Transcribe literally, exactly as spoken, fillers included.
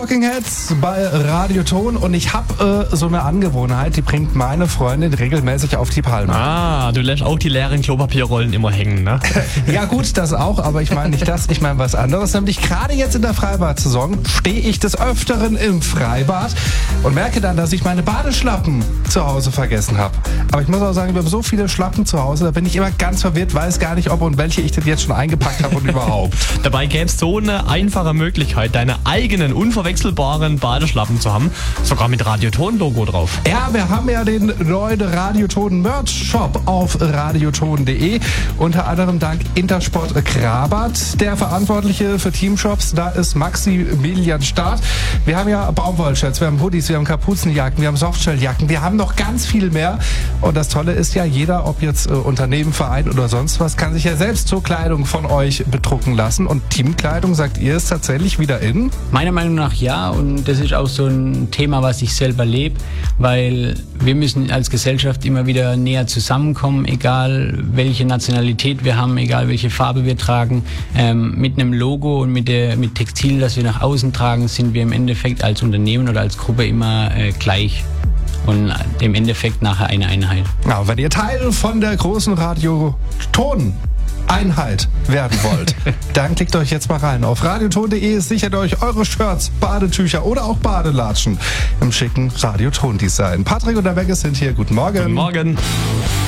Talking Heads bei Radio Ton und ich habe äh, so eine Angewohnheit, die bringt meine Freundin regelmäßig auf die Palme. Ah, du lässt auch die leeren Klopapierrollen immer hängen, ne? Ja gut, das auch, aber ich meine nicht das, ich meine was anderes. Nämlich gerade jetzt in der Freibad-Saison stehe ich des Öfteren im Freibad und merke dann, dass ich meine Badeschlappen zu Hause vergessen habe. Aber ich muss auch sagen, wir haben so viele Schlappen zu Hause, da bin ich immer ganz verwirrt, weiß gar nicht, ob und welche ich denn jetzt schon eingepackt habe und überhaupt. Dabei gäbe es so eine einfache Möglichkeit, deine eigenen unverwechselbaren Badeschlappen zu haben, sogar mit Radioton-Logo drauf. Ja, wir haben ja den neuen Radioton-Merch-Shop auf radioton punkt de, unter anderem dank Intersport Krabat, der Verantwortliche für Teamshops, da ist Maximilian Staat. Wir haben ja Baumwollshirts, wir haben Hoodies, wir haben Kapuzenjacken, wir haben Softshelljacken, wir haben noch ganz viel mehr und das Tolle ist ja, jeder, ob jetzt äh, Unternehmen, Verein oder sonst was, kann sich ja selbst zur Kleidung von euch bedrucken lassen und Teamkleidung, sagt ihr, ist tatsächlich wieder in? Meiner Meinung nach ja, und das ist auch so ein Thema, was ich selber lebe, weil wir müssen als Gesellschaft immer wieder näher zusammenkommen, egal welche Nationalität wir haben, egal welche Farbe wir tragen. Ähm, mit einem Logo und mit, der, mit Textil, das wir nach außen tragen, sind wir im Endeffekt als Unternehmen oder als Gruppe immer äh, gleich. Und im Endeffekt nachher eine Einheit. Ja, wenn ihr Teil von der großen Radio-Ton-Einheit werden wollt, dann klickt euch jetzt mal rein auf radioton punkt de, sichert euch eure Shirts, Badetücher oder auch Badelatschen im schicken Radioton-Design. Patrick und der Weggis sind hier. Guten Morgen. Guten Morgen.